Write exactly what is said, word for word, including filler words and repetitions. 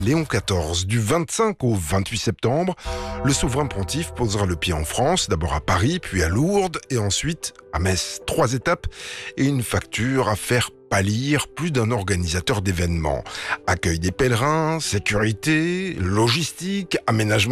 Léon quatorze, du vingt-cinq au vingt-huit septembre, le souverain pontife posera le pied en France, d'abord à Paris, puis à Lourdes et ensuite à Metz. Trois étapes et une facture à faire pâlir plus d'un organisateur d'événements. Accueil des pèlerins, sécurité, logistique, aménagement